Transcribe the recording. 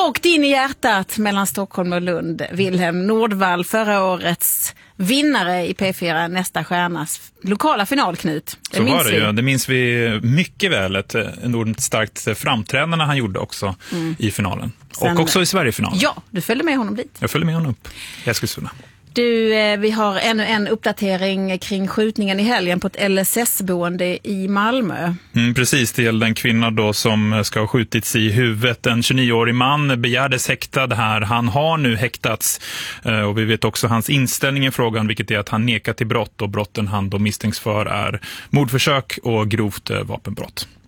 Rakt in i hjärtat mellan Stockholm och Lund. Wilhelm Nordvall, förra årets vinnare i P4 Nästa stjärnas lokala final, Knut. Så var det ju. Det minns vi mycket väl. Ett enormt starkt framträdande han gjorde också i finalen. Och också i Sverigefinalen. Ja, du följde med honom dit. Jag följde med honom upp i Eskilstuna. Du, vi har ännu en uppdatering kring skjutningen i helgen på ett LSS-boende i Malmö. Precis, det gällde en kvinna då som ska ha skjutits i huvudet. En 29-årig man begärdes häktad här. Han har nu häktats och vi vet också hans inställning i frågan, vilket är att han nekar till brott, och brotten han då misstänks för är mordförsök och grovt vapenbrott.